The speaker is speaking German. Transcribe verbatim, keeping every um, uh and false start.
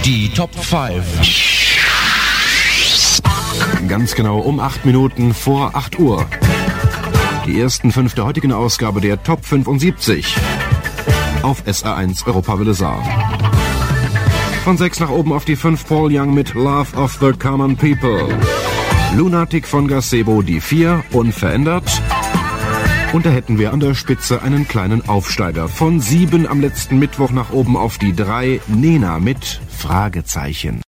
Die Top fünf. Ganz genau um acht Minuten vor acht Uhr. Die ersten fünf der heutigen Ausgabe der Top fünfundsiebzig. Auf S R eins Europawelle Saar. Von sechs nach oben auf die fünf Paul Young mit Love of the Common People. Lunatic von Gazebo die vier, unverändert. Und da hätten wir an der Spitze einen kleinen Aufsteiger. Von sieben am letzten Mittwoch nach oben auf die drei, Nena mit Fragezeichen.